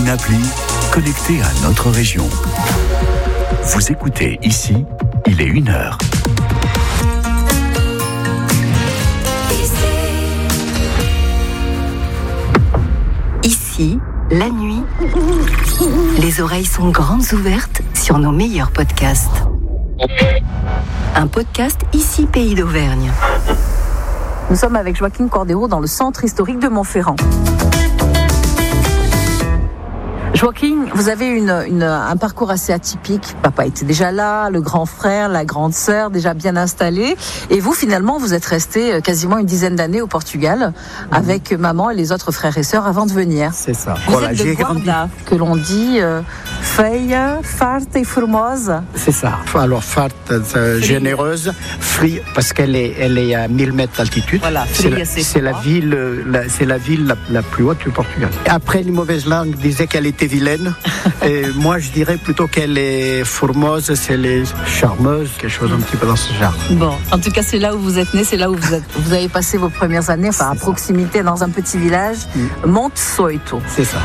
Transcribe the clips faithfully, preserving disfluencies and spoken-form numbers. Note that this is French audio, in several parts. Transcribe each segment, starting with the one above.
appli connectée à notre région. Vous écoutez ici, il est une heure. Ici, la nuit, les oreilles sont grandes ouvertes sur nos meilleurs podcasts. Un podcast Ici Pays d'Auvergne. Nous sommes avec Joaquin Cordero dans le centre historique de Montferrand. Joaquin, vous avez une, une, un parcours assez atypique. Papa était déjà là, le grand frère, la grande sœur déjà bien installés. Et vous, finalement, vous êtes resté quasiment une dizaine d'années au Portugal mmh. avec maman et les autres frères et sœurs avant de venir. C'est ça. Vous voilà, êtes de j'ai Guarda, grandi. que l'on dit euh, feia, farta et formosa. C'est ça. Alors, farta, euh, généreuse, frie, parce qu'elle est, elle est à mille mètres d'altitude. Voilà, c'est, la, c'est, c'est la ville, la, c'est la ville la, la plus haute du Portugal. Après, les mauvaises langues disaient qu'elle était vilaine. Et moi, je dirais plutôt qu'elle est formosa, c'est les charmeuse, quelque chose un petit peu dans ce genre. Bon, en tout cas, c'est là où vous êtes né, c'est là où vous, êtes, vous avez passé vos premières années, enfin, à proximité, dans un petit village, mm. Monte Soito. C'est ça.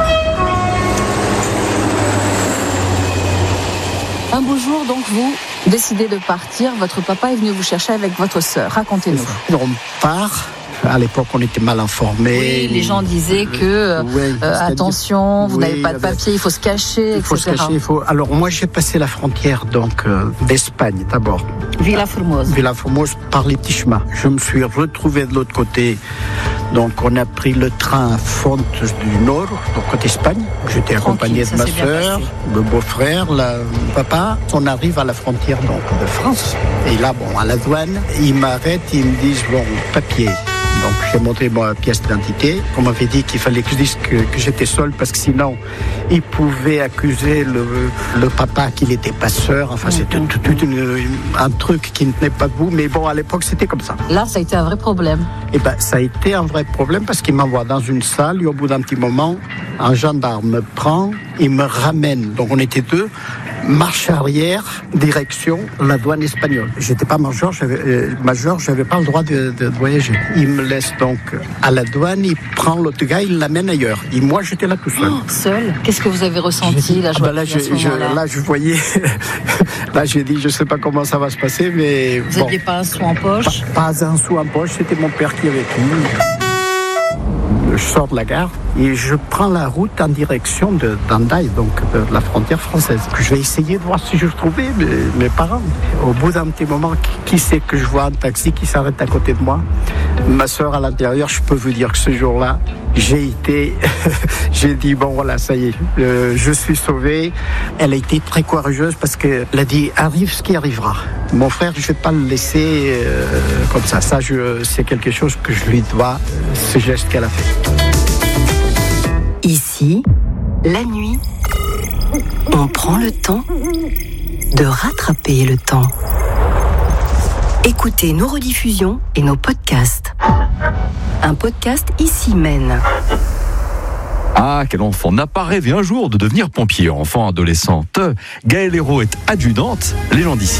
Un beau jour, donc, vous décidez de partir. Votre papa est venu vous chercher avec votre sœur. Racontez-nous. On part. À l'époque, on était mal informés. Oui, les gens disaient que, oui, euh, attention, vous oui, n'avez pas de papier, il faut se cacher, il faut et cetera. Se cacher, il faut... Alors, moi, j'ai passé la frontière donc euh, d'Espagne, d'abord. Villa Formosa. Villa Formosa, par les petits chemins. Je me suis retrouvé de l'autre côté. Donc, on a pris le train à Fontes du Nord, donc côté Espagne. J'étais accompagné de ma sœur, le beau-frère, le papa. On arrive à la frontière donc de France. Et là, bon, à la douane, ils m'arrêtent, ils me disent, bon, papier. Donc j'ai montré ma pièce d'identité. On m'avait dit qu'il fallait que je dise que, que j'étais seul parce que sinon ils pouvaient accuser le, le papa qu'il était passeur. Enfin, c'était tout, tout une, un truc qui ne tenait pas debout. Mais bon, à l'époque, c'était comme ça. Là, ça a été un vrai problème. Eh ben, ça a été un vrai problème parce qu'il m'envoie dans une salle et au bout d'un petit moment, un gendarme me prend, il me ramène. Donc on était deux. Marche arrière, direction la douane espagnole. J'étais pas major, j'avais, euh, major, j'avais pas le droit de, de, de voyager. Il me laisse donc à la douane, il prend l'autre gars, il l'amène ailleurs. Et moi, j'étais là tout seul. Oh, seul. Qu'est-ce que vous avez ressenti là, ah bah là, je, je, là, je voyais. Là, j'ai dit, je sais pas comment ça va se passer, mais vous n'aviez bon. pas un sou en poche? Pas, pas un sou en poche. C'était mon père qui avait tout. Je sors de la gare et je prends la route en direction de d'Andaï, donc de la frontière française. Je vais essayer de voir si je trouvais mes, mes parents. Au bout d'un petit moment, qui sait que je vois un taxi qui s'arrête à côté de moi? Ma sœur à l'intérieur. Je peux vous dire que ce jour-là, j'ai été, j'ai dit bon voilà, ça y est, euh, je suis sauvé. Elle a été très courageuse parce qu'elle a dit arrive ce qui arrivera. Mon frère, je ne vais pas le laisser euh, comme ça. Ça, je, c'est quelque chose que je lui dois, ce geste qu'elle a fait. Ici, la nuit, on prend le temps de rattraper le temps. Écoutez nos rediffusions et nos podcasts. Un podcast Ici mène. Ah, quel enfant n'a pas rêvé un jour de devenir pompier. Enfant, adolescente, Gaëlle Hérault est adjudante, légende ici.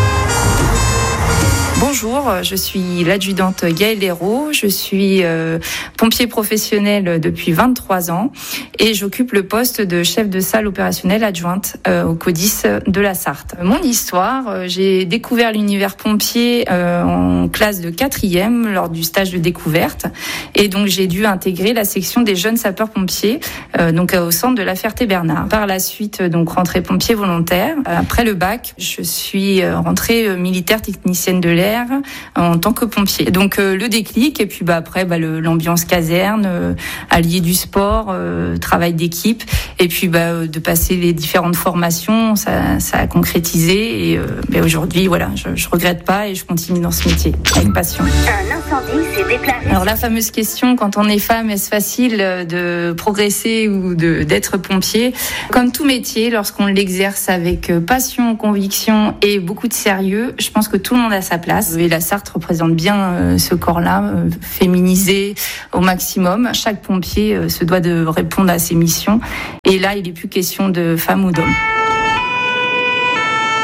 Bonjour, je suis l'adjudante Gaëlle Hérault, je suis euh, pompier professionnel depuis vingt-trois ans et j'occupe le poste de chef de salle opérationnelle adjointe euh, au CODIS de la Sarthe. Mon histoire, euh, j'ai découvert l'univers pompier euh, en classe de quatrième lors du stage de découverte et donc j'ai dû intégrer la section des jeunes sapeurs-pompiers euh, donc au centre de la Ferté-Bernard. Par la suite, donc rentrée pompier volontaire. Après le bac, je suis rentrée militaire technicienne de l'air en tant que pompier. Donc euh, le déclic et puis bah après bah, le, l'ambiance caserne, euh, allié du sport, euh, travail d'équipe et puis bah euh, de passer les différentes formations, ça, ça a concrétisé et euh, bah, aujourd'hui voilà, je, je regrette pas et je continue dans ce métier avec passion. Un incendie s'est déclaré. Alors la fameuse question, quand on est femme, est-ce facile de progresser ou de d'être pompier? Comme tout métier, lorsqu'on l'exerce avec passion, conviction et beaucoup de sérieux, je pense que tout le monde a sa place. Et la Sarthe représente bien euh, ce corps-là, euh, féminisé au maximum. Chaque pompier euh, se doit de répondre à ses missions. Et là, il n'est plus question de femme ou d'homme.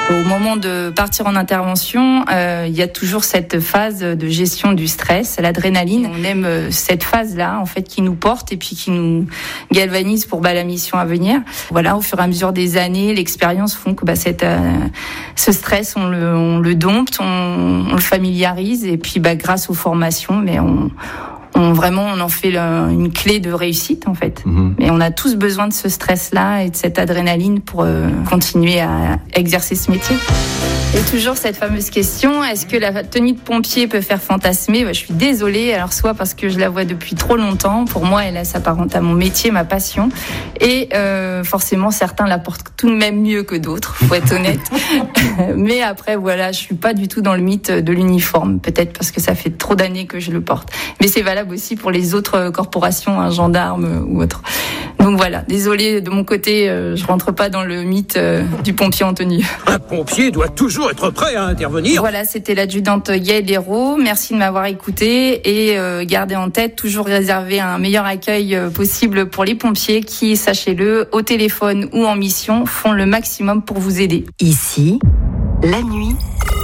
Au moment de partir en intervention, euh, il y a toujours cette phase de gestion du stress, l'adrénaline. On aime cette phase-là, en fait, qui nous porte et puis qui nous galvanise pour bah, la mission à venir. Voilà, au fur et à mesure des années, l'expérience font que bah, cette, euh, ce stress, on le, on le dompte, on, on le familiarise et puis bah, grâce aux formations, mais on On, vraiment, on en fait le, une clé de réussite, en fait. Mmh. Et on a tous besoin de ce stress-là et de cette adrénaline pour euh, continuer à exercer ce métier. Et toujours cette fameuse question, est-ce que la tenue de pompier peut faire fantasmer ? Bah, je suis désolée, alors soit parce que je la vois depuis trop longtemps, pour moi elle s'apparente à mon métier, ma passion, et euh, forcément certains la portent tout de même mieux que d'autres, faut être honnête. Mais après voilà, je suis pas du tout dans le mythe de l'uniforme, peut-être parce que ça fait trop d'années que je le porte. Mais c'est valable aussi pour les autres corporations, un gendarme ou autre. Donc voilà, désolée de mon côté, euh, je rentre pas dans le mythe euh, du pompier en tenue. Un pompier doit toujours être prêt à intervenir. Voilà, c'était l'adjudante Gaëlle Hérault. Merci de m'avoir écouté et euh, gardez en tête, toujours réserver un meilleur accueil euh, possible pour les pompiers qui, sachez-le, au téléphone ou en mission, font le maximum pour vous aider. Ici, la nuit,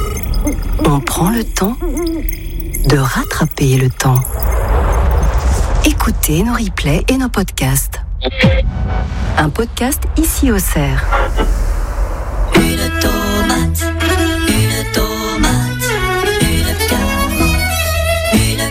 on prend le temps de rattraper le temps. Écoutez nos replays et nos podcasts. Un podcast ici au Cerf. Une tomate, une tomate, une carotte, une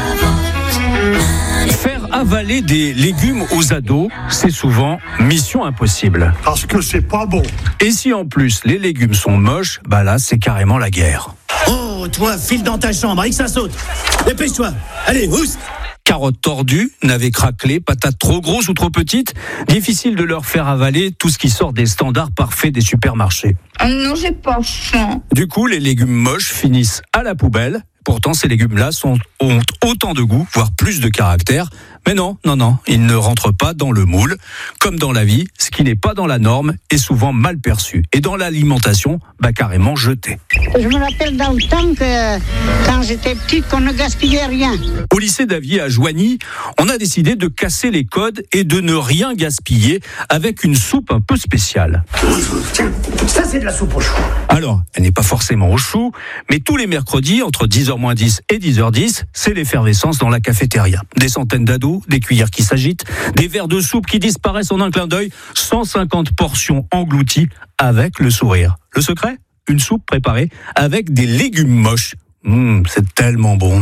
carotte. Faire avaler des légumes aux ados, c'est souvent mission impossible. Parce que c'est pas bon. Et si en plus les légumes sont moches, bah là c'est carrément la guerre. Oh, toi, file dans ta chambre, et que ça saute. Dépêche-toi. Allez, housse. Carottes tordues, navets craquelés, patates trop grosses ou trop petites, difficile de leur faire avaler tout ce qui sort des standards parfaits des supermarchés. Oh non, j'ai pas faim. Du coup, les légumes moches finissent à la poubelle. Pourtant, ces légumes-là sont, ont autant de goût, voire plus de caractère. Mais non, non, non, ils ne rentrent pas dans le moule. Comme dans la vie, ce qui n'est pas dans la norme est souvent mal perçu. Et dans l'alimentation, bah carrément jeté. Je me rappelle dans le temps que quand j'étais petite, qu'on ne gaspillait rien. Au lycée d'Avier à Joigny, on a décidé de casser les codes et de ne rien gaspiller avec une soupe un peu spéciale. Tiens, ça c'est de la soupe aux choux. Alors, elle n'est pas forcément aux choux, mais tous les mercredis, entre dix heures moins dix et dix heures dix, c'est l'effervescence dans la cafétéria. Des centaines d'ados, des cuillères qui s'agitent, des verres de soupe qui disparaissent en un clin d'œil, cent cinquante portions englouties avec le sourire. Le secret ? Une soupe préparée avec des légumes moches. Mmh, c'est tellement bon.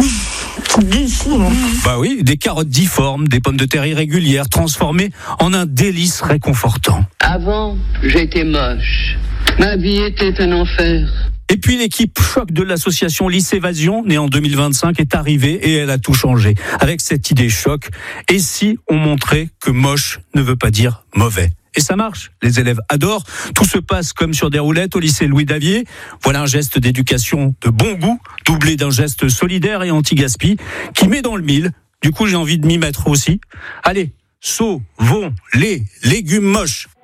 Bah oui, des carottes difformes, des pommes de terre irrégulières, transformées en un délice réconfortant. Avant, j'étais moche. Ma vie était un enfer. Et puis l'équipe choc de l'association Lycée Évasion, née en deux mille vingt-cinq, est arrivée et elle a tout changé. Avec cette idée choc, et si on montrait que moche ne veut pas dire mauvais ? Et ça marche, les élèves adorent, tout se passe comme sur des roulettes au lycée Louis Davier. Voilà un geste d'éducation de bon goût, doublé d'un geste solidaire et anti-gaspi, qui met dans le mille. Du coup, j'ai envie de m'y mettre aussi. Allez, sauvons les légumes moches.